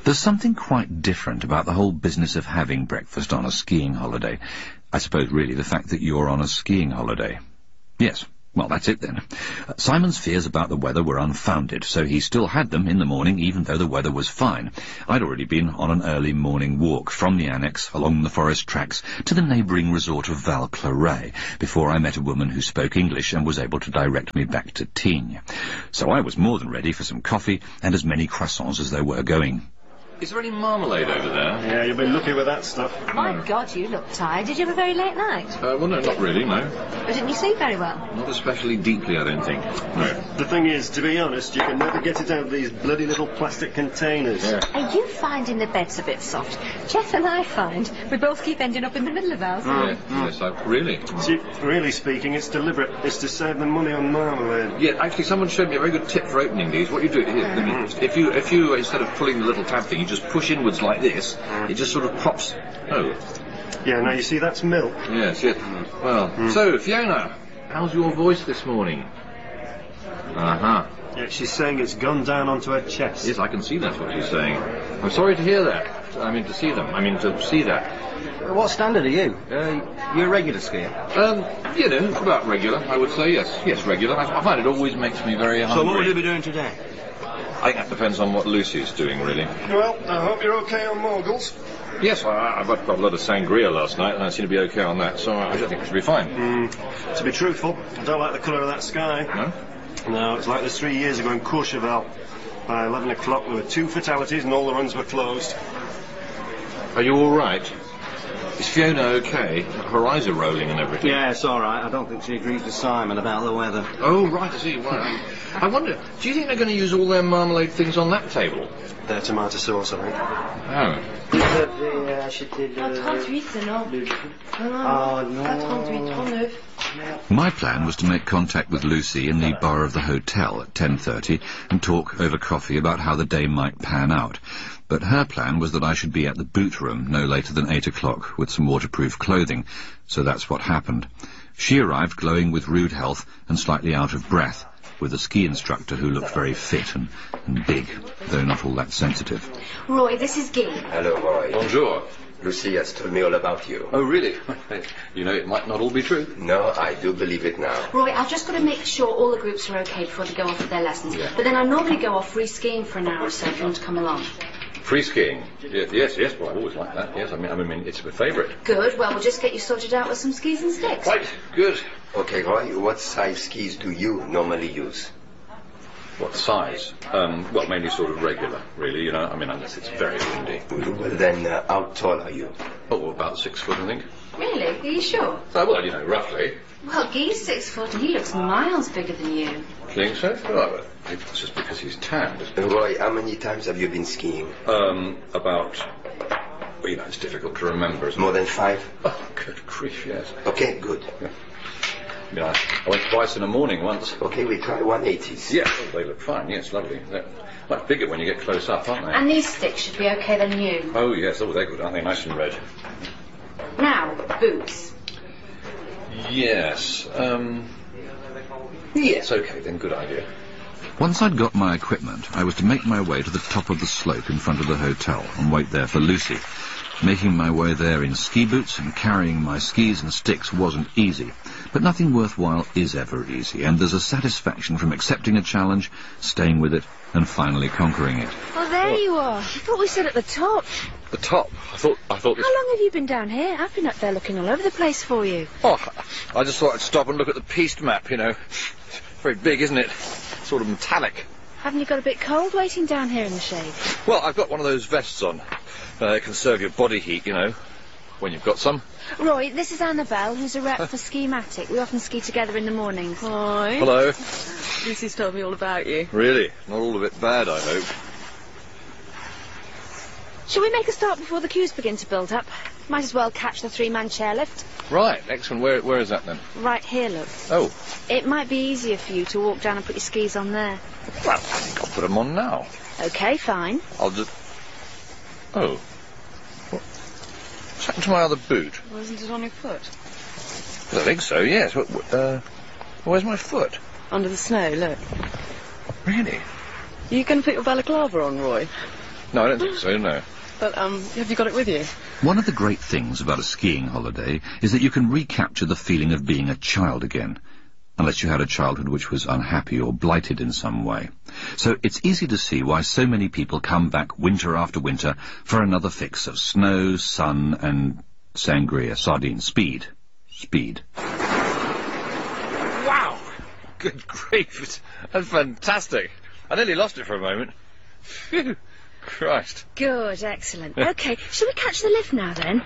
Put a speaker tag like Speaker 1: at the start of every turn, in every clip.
Speaker 1: There's something quite different about the whole business of having breakfast on a skiing holiday. I suppose, really, the fact that you're on a skiing holiday. Yes, well, that's it then. Simon's fears about the weather were unfounded, so he still had them in the morning, even though the weather was fine. I'd already been on an early morning walk from the annex, along the forest tracks, to the neighbouring resort of Val Claret, before I met a woman who spoke English and was able to direct me back to Tignes. So I was more than ready for some coffee and as many croissants as there were going.
Speaker 2: Is there any marmalade over there?
Speaker 3: Yeah, you'll be lucky with that stuff.
Speaker 4: My God, you look tired. Did you have a very late night?
Speaker 2: Well, no, not really, no.
Speaker 4: Or didn't you sleep very well?
Speaker 2: Not especially deeply, I don't think. No.
Speaker 3: The thing is, to be honest, you can never get it out of these bloody little plastic containers.
Speaker 2: Yeah.
Speaker 4: Are you finding the beds a bit soft? Jeff and I find we both keep ending up in the middle of ours.
Speaker 2: Yes, really.
Speaker 3: See, really speaking, it's deliberate. It's to save the money on marmalade.
Speaker 2: Yeah, actually, someone showed me a very good tip for opening these. What you do is, if you instead of pulling the little tab thing, you just push inwards like this, it just sort of props. Oh.
Speaker 3: Yeah, now you see, that's milk.
Speaker 2: Yes. Well, so, Fiona, how's your voice this morning? Uh-huh.
Speaker 3: Yeah, she's saying it's gone down onto her chest.
Speaker 2: Yes, I can see that's what she's saying. I'm sorry to hear that. To see that.
Speaker 5: What standard are you? You're a regular skier?
Speaker 2: About regular, I would say, yes. Yes, regular. I find it always makes me very hungry.
Speaker 5: So what will you be doing today?
Speaker 2: I think that depends on what Lucy's doing, really.
Speaker 3: Well, I hope you're okay on Morgles.
Speaker 2: Yes, I've got a lot of sangria last night, and I seem to be okay on that, so I think I should be fine.
Speaker 3: To be truthful, I don't like the colour of that sky.
Speaker 2: No?
Speaker 3: No, it's like this 3 years ago in Courchevel. By 11 o'clock, there were 2 fatalities and all the runs were closed.
Speaker 2: Are you all right? Is Fiona okay? Her eyes are rolling and everything.
Speaker 5: Yeah, it's all right. I don't think she agrees with Simon about the weather.
Speaker 2: Oh, right, I see. Well, I wonder, do you think they're going to use all their marmalade things on that table?
Speaker 3: Their tomato sauce, I think.
Speaker 2: Oh.
Speaker 1: My plan was to make contact with Lucy in the bar of the hotel at 10:30 and talk over coffee about how the day might pan out. But her plan was that I should be at the boot room no later than 8 o'clock with some waterproof clothing, so that's what happened. She arrived glowing with rude health and slightly out of breath, with a ski instructor who looked very fit and big, though not all that sensitive.
Speaker 4: Roy, this is Guy.
Speaker 6: Hello, Roy.
Speaker 2: Bonjour.
Speaker 6: Lucy has told me all about you.
Speaker 2: Oh, really? You know, it might not all be true.
Speaker 6: No, I do believe it now.
Speaker 4: Roy, I've just got to make sure all the groups are okay before they go off with their lessons.
Speaker 2: Yeah.
Speaker 4: But then I normally go off free skiing for an hour or so if you want to come along.
Speaker 2: Free skiing? Yes, well, I always like that, yes. I mean, it's my favourite.
Speaker 4: Good, well, we'll just get you sorted out with some skis and sticks.
Speaker 2: Right, good.
Speaker 6: Okay, Roy, what size skis do you normally use?
Speaker 2: What size? Well, mainly sort of regular, really, unless it's very windy.
Speaker 6: Well, then, how tall are you?
Speaker 2: Oh, about 6 foot, I think.
Speaker 4: Really? Are you sure?
Speaker 2: Well, roughly.
Speaker 4: Well, Guy's 6 foot and he looks miles bigger than you.
Speaker 2: Think so? Well, it's just because he's tanned.
Speaker 6: Roy, how many times have you been skiing?
Speaker 2: About... Well, it's difficult to remember, isn't it?
Speaker 6: More than 5?
Speaker 2: Oh, good grief, yes.
Speaker 6: Okay, good.
Speaker 2: Yeah. I went twice in the morning once.
Speaker 6: Okay, we try 180s.
Speaker 2: Yeah, they look fine, yes, lovely. They're much bigger when you get close up, aren't they?
Speaker 4: And these sticks should be okay then you.
Speaker 2: Oh, yes, they're good, aren't they? Nice and red.
Speaker 4: Now, boots.
Speaker 2: Yes, yes, okay, then, good idea.
Speaker 1: Once I'd got my equipment, I was to make my way to the top of the slope in front of the hotel and wait there for Lucy. Making my way there in ski boots and carrying my skis and sticks wasn't easy. But nothing worthwhile is ever easy, and there's a satisfaction from accepting a challenge, staying with it, and finally conquering it.
Speaker 7: Oh, there you are. I thought we said at the top.
Speaker 2: The top? I thought this...
Speaker 7: How long have you been down here? I've been up there looking all over the place for you.
Speaker 2: Oh, I just thought I'd stop and look at the piste map, Very big, isn't it? Sort of metallic.
Speaker 7: Haven't you got a bit cold waiting down here in the shade?
Speaker 2: Well, I've got one of those vests on. It can serve your body heat, when you've got some.
Speaker 7: Roy, this is Annabelle, who's a rep for Skimatic. We often ski together in the mornings.
Speaker 8: Hi.
Speaker 2: Hello.
Speaker 8: Lucy's told me all about you.
Speaker 2: Really? Not all of it bad, I hope.
Speaker 7: Shall we make a start before the queues begin to build up? Might as well catch the 3-man chairlift.
Speaker 2: Right, excellent. Where is that then?
Speaker 7: Right here, look.
Speaker 2: Oh.
Speaker 7: It might be easier for you to walk down and put your skis on there.
Speaker 2: Well, I think I'll put them on now.
Speaker 7: OK, fine.
Speaker 2: I'll just... Oh. What's happened to my other boot?
Speaker 8: Well, isn't it on your foot?
Speaker 2: I think so, yes. Where's my foot?
Speaker 8: Under the snow, look.
Speaker 2: Really?
Speaker 8: Are you going to put your balaclava on, Roy?
Speaker 2: No, I don't think so, no.
Speaker 8: But, have you got it with you?
Speaker 1: One of the great things about a skiing holiday is that you can recapture the feeling of being a child again, unless you had a childhood which was unhappy or blighted in some way. So it's easy to see why so many people come back winter after winter for another fix of snow, sun, and sangria, sardines, speed.
Speaker 2: Wow! Good grief, that's fantastic. I nearly lost it for a moment. Phew, Christ.
Speaker 7: Good, excellent. OK, shall we catch the lift now, then?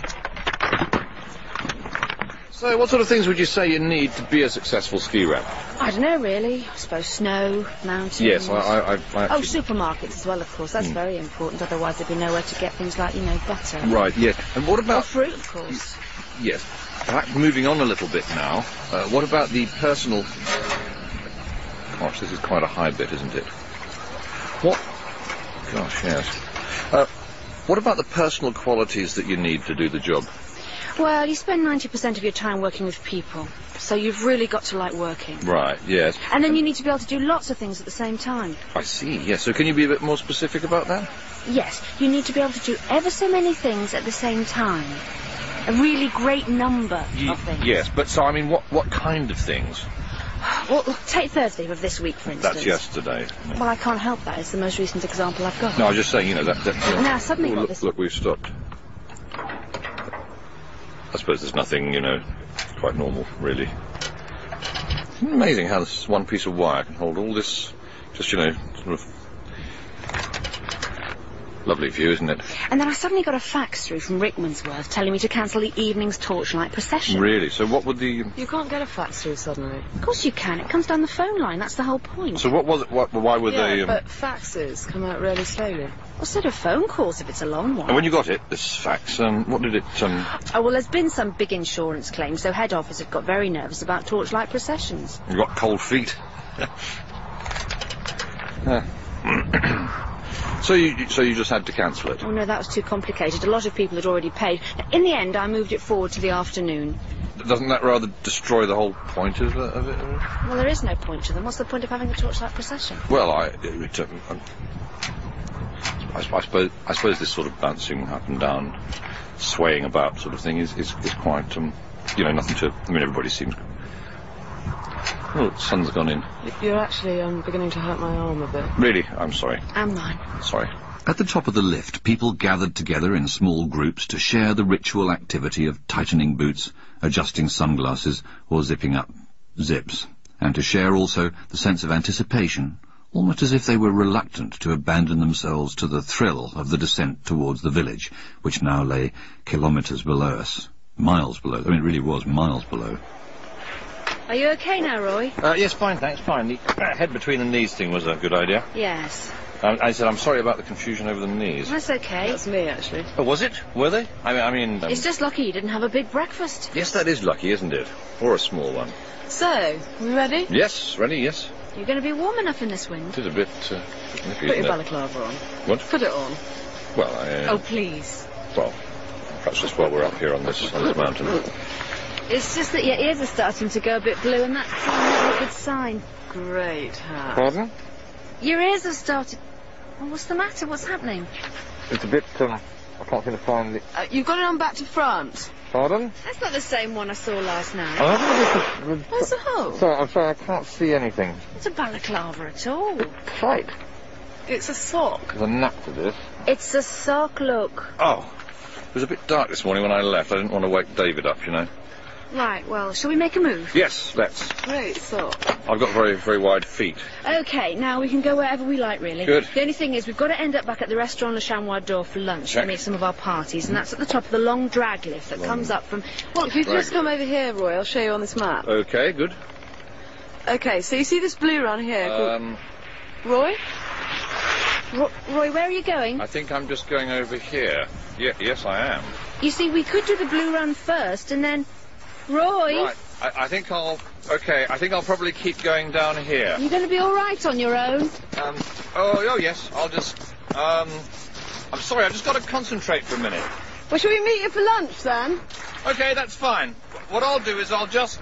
Speaker 2: So, what sort of things would you say you need to be a successful ski rep?
Speaker 7: I don't know, really. I suppose snow, mountains...
Speaker 2: Yes, I
Speaker 7: Oh, supermarkets as well, of course. That's very important. Otherwise there'd be nowhere to get things like, butter.
Speaker 2: Right, yes. And what
Speaker 7: Or
Speaker 2: about...
Speaker 7: fruit, of course.
Speaker 2: Yes. Perhaps moving on a little bit now, what about the personal... Gosh, this is quite a high bit, isn't it? What... Gosh, yes. What about the personal qualities that you need to do the job?
Speaker 7: Well, you spend 90% of your time working with people, so you've really got to like working.
Speaker 2: Right, yes.
Speaker 7: And then you need to be able to do lots of things at the same time.
Speaker 2: I see, yes. So can you be a bit more specific about that?
Speaker 7: Yes, you need to be able to do ever so many things at the same time. A really great number of things.
Speaker 2: Yes, but so, I mean, what kind of things?
Speaker 7: Well, take Thursday of this week, for instance.
Speaker 2: That's yesterday.
Speaker 7: Well, I can't help that. It's the most recent example I've got.
Speaker 2: No, I was just saying, that...
Speaker 7: Now, suddenly got this...
Speaker 2: Look, we've stopped. I suppose there's nothing, quite normal, really. It's amazing how this one piece of wire can hold all this, just, sort of... Lovely view, isn't it?
Speaker 7: And then I suddenly got a fax through from Rickmansworth telling me to cancel the evening's torchlight procession.
Speaker 2: Really? So what would the...
Speaker 8: You can't get a fax through suddenly.
Speaker 7: Of course you can. It comes down the phone line. That's the whole point.
Speaker 2: So what was it? Why were they...
Speaker 8: but faxes come out really slowly.
Speaker 7: Well, so do phone calls if it's a long one.
Speaker 2: And when you got it, this fax, what did it...
Speaker 7: Oh, well, there's been some big insurance claims, so head office have got very nervous about torchlight processions.
Speaker 2: You got cold feet. So you just had to cancel it?
Speaker 7: Oh, no, that was too complicated. A lot of people had already paid. In the end, I moved it forward to the afternoon.
Speaker 2: Doesn't that rather destroy the whole point of it?
Speaker 7: Well, there is no point to them. What's the point of having a torchlight procession?
Speaker 2: Well, I suppose this sort of bouncing up and down, swaying about sort of thing is quite, nothing to... I mean, everybody seems... Oh, the sun's gone in.
Speaker 8: You're actually beginning to hurt my arm a bit.
Speaker 2: Really? I'm sorry.
Speaker 7: And mine.
Speaker 2: Sorry.
Speaker 1: At the top of the lift, people gathered together in small groups to share the ritual activity of tightening boots, adjusting sunglasses, or zipping up zips, and to share also the sense of anticipation, almost as if they were reluctant to abandon themselves to the thrill of the descent towards the village, which now lay kilometres below us. Miles below. I mean, it really was miles below.
Speaker 7: Are you okay now, Roy?
Speaker 2: Yes, fine, thanks, fine. The head between the knees thing was a good idea.
Speaker 7: Yes.
Speaker 2: I said I'm sorry about the confusion over the knees.
Speaker 7: That's okay.
Speaker 8: That's me, actually.
Speaker 2: Oh, was it? Were they? I mean...
Speaker 7: It's just lucky you didn't have a big breakfast.
Speaker 2: Yes, that is lucky, isn't it? Or a small one.
Speaker 8: So, we ready?
Speaker 2: Yes, ready, yes.
Speaker 7: You're going to be warm enough in this wind.
Speaker 2: It is a bit nippy,
Speaker 8: Put
Speaker 2: isn't
Speaker 8: your
Speaker 2: it?
Speaker 8: balaclava on.
Speaker 2: What?
Speaker 8: Put it on.
Speaker 2: Well,
Speaker 8: Oh, please.
Speaker 2: Well, perhaps just while we're up here on this mountain.
Speaker 7: It's just that your ears are starting to go a bit blue, and that's not a good sign.
Speaker 8: Great hat.
Speaker 2: Pardon?
Speaker 7: Your ears have started... Well, what's the matter? What's happening?
Speaker 2: It's a bit, I can't seem to find the...
Speaker 8: You've got it on back to front.
Speaker 2: Pardon?
Speaker 7: That's not the same one I saw last night.
Speaker 8: Where's the hole?
Speaker 2: Sorry, I'm sorry, I can't see anything.
Speaker 7: It's a balaclava at all.
Speaker 2: Tight.
Speaker 8: It's a sock.
Speaker 2: There's a nap to this.
Speaker 7: It's a sock, look.
Speaker 2: Oh, it was a bit dark this morning when I left. I didn't want to wake David up,
Speaker 7: Right, well, shall we make a move?
Speaker 2: Yes, let's.
Speaker 8: Great sock.
Speaker 2: I've got very, very wide feet.
Speaker 7: OK, now we can go wherever we like, really.
Speaker 2: Good.
Speaker 7: The only thing is, we've got to end up back at the Restaurant Le Chamois d'Or for lunch
Speaker 2: Check.
Speaker 7: to meet some of our parties, and that's at the top of the long drag lift that comes up from...
Speaker 8: Well, if you just come over here, Roy, I'll show you on this map.
Speaker 2: Okay, good.
Speaker 8: OK, so you see this blue round here? Roy?
Speaker 7: Roy, where are you going?
Speaker 2: I think I'm just going over here. Yes, I am.
Speaker 7: You see, we could do the blue run first, and then... Roy!
Speaker 2: Right, I think I'll... Okay, I think I'll probably keep going down here.
Speaker 7: You're going to be all right on your own?
Speaker 2: Oh, yes, I'll just... I'm sorry, I've just got to concentrate for a minute.
Speaker 8: Well, shall we meet you for lunch, then?
Speaker 2: Okay, that's fine. What I'll do is I'll just...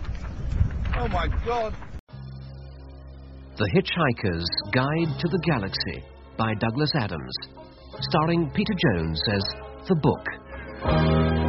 Speaker 2: Oh, my God.
Speaker 9: The Hitchhiker's Guide to the Galaxy. by Douglas Adams. Starring Peter Jones as The Book.